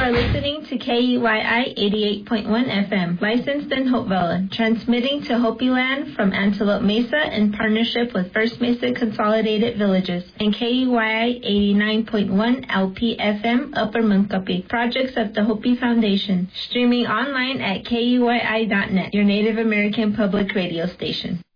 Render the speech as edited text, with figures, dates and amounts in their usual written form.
are listening to KUYI 88.1 FM, licensed in Hopevilla, transmitting to Hopi Land from Antelope Mesa in partnership with First Mesa Consolidated Villages, and KUYI 89.1 LP FM, Upper Munkapi, projects of the Hopi Foundation, streaming online at KUYI.net, your Native American public radio station.